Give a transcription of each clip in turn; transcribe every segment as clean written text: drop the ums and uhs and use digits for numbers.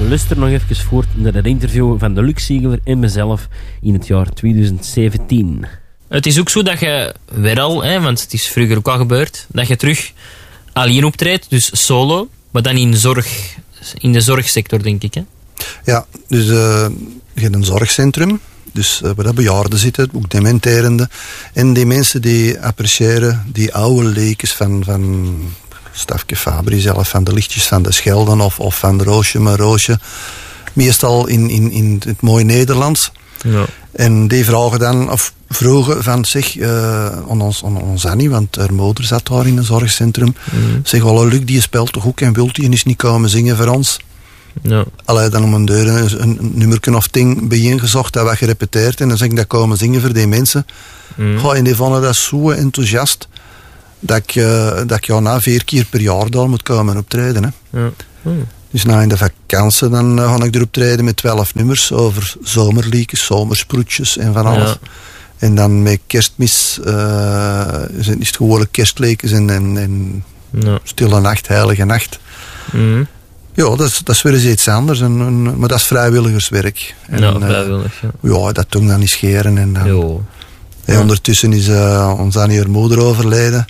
luister nog even voort naar het interview van de Luc Siegeler en mezelf in het jaar 2017. Het is ook zo dat je weer al, want het is vroeger ook al gebeurd, dat je terug alleen optreedt, dus solo, maar dan in de zorgsector, denk ik. Hè? Ja, dus je hebt een zorgcentrum, dus waar de bejaarden zitten, ook dementerende. En die mensen die appreciëren die oude lekens van Stafke Fabri zelf, van de lichtjes van de Schelden of van de Roosje maar Roosje. Meestal in het mooie Nederlands. Ja. En die vragen dan, of vroegen van zich, aan ons Annie, want haar moeder zat daar in een zorgcentrum. Zeg, Luc, die speelt toch ook en wilt die eens niet komen zingen voor ons? Ja. Allee, dan om een deur een nummerken of ting bijeengezocht, dat wat gerepeteerd en dan zeg ik dat komen zingen voor die mensen. En die vonden dat zo enthousiast dat ik na 4 keer per jaar daar moet komen optreden. Hè. Ja. Dus in de vakantie dan ga ik erop treden met 12 nummers over zomerliekjes, zomersproetjes en van alles. Ja. En dan met kerstmis is het gewoon kerstlekens en stille nacht, heilige nacht. Ja, dat is weer eens iets anders. Maar dat is vrijwilligerswerk. En, vrijwillig. Ja, dat doen dan niet scheren. En dan, ondertussen is onze Annie haar moeder overleden.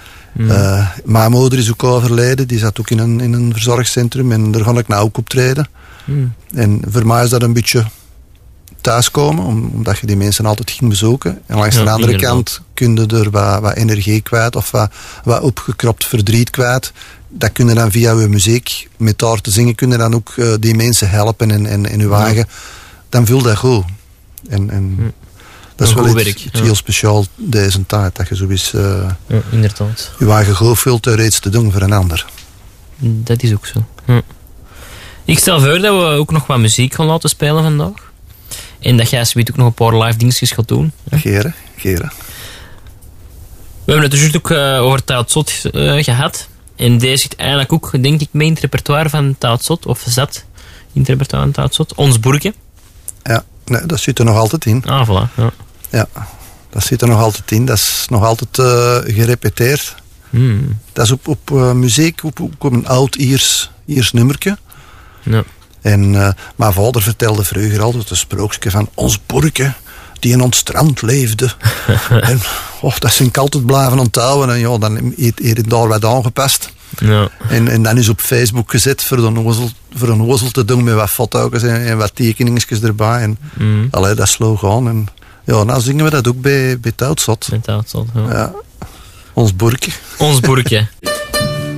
Mijn moeder is ook overleden. Die zat ook in een verzorgcentrum. En daar ga ik nou ook optreden. En voor mij is dat een beetje thuiskomen. Omdat je die mensen altijd ging bezoeken. En langs de andere kant kun je er wat energie kwijt. Of wat opgekropt verdriet kwijt. Dat kun je dan via je muziek, met daar te zingen, kun je dan ook die mensen helpen en je wagen. Dan voelt dat goed. En dat is wel iets heel speciaal deze tijd. Dat je zo eens inderdaad. Je wagen goed vult er iets te doen voor een ander. Dat is ook zo. Ik stel voor dat we ook nog wat muziek gaan laten spelen vandaag. En dat jij zoiets ook nog een paar live dingetjes gaat doen. Geren. We hebben het dus ook over Taalt Zot gehad. En deze zit eigenlijk ook, denk ik, mee in het repertoire van Taalt Zot. Of zat in het repertoire van Taalt Zot. Ons Boerke. Ja, nee, dat zit er nog altijd in. Ah, voilà. Ja, dat zit er nog altijd in. Dat is nog altijd gerepeteerd. Dat is op muziek, op een oud Iers nummertje. Ja. En mijn vader vertelde vroeger altijd een sprookje van ons Boerke, die in ons strand leefde. En dat zijn ik altijd blijven onthouden. En ja, dan heeft het daar wat aangepast. Ja. En dan is op Facebook gezet voor een ozel te doen met wat foto's en wat tekeningetjes erbij. En dat sloeg aan. En ja, nou zingen we dat ook bij Taalt Zot. Bij Taalt Zot, ja. Ons Boerke. Ons Boerke.